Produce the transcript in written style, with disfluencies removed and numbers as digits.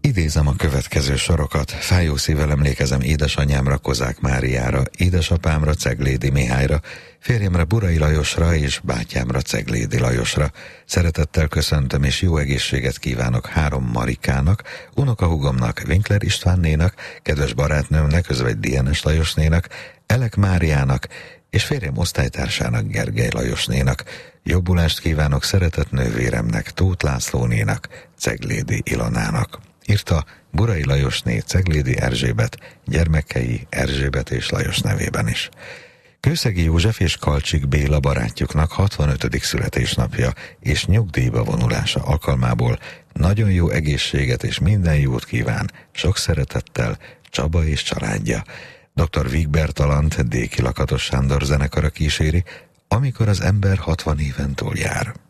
Idézem a következő sorokat. Fájó szívvel emlékezem édesanyámra, Kozák Máriára, édesapámra, Ceglédi Mihályra, férjemre, Burai Lajosra és bátyámra, Ceglédi Lajosra. Szeretettel köszöntöm és jó egészséget kívánok 3 Marikának, unokahúgomnak, Winkler Istvánnénak, kedves barátnőmnek, Özvegy Dienes Lajosnénak, Elek Máriának és férjem osztálytársának, Gergely Lajosnénak. Jobbulást kívánok szeretett nővéremnek, Tóth Lászlónénak, Ceglédi Ilonának. Írta Burai Lajosné, Ceglédi Erzsébet, gyermekei Erzsébet és Lajos nevében is. Kőszegi József és Kalcsik Béla barátjuknak 65. születésnapja és nyugdíjba vonulása alkalmából nagyon jó egészséget és minden jót kíván, sok szeretettel Csaba és családja. Dr. Vígber Talant Déki Lakatos Sándor zenekara kíséri, amikor az ember 60 éven túl jár.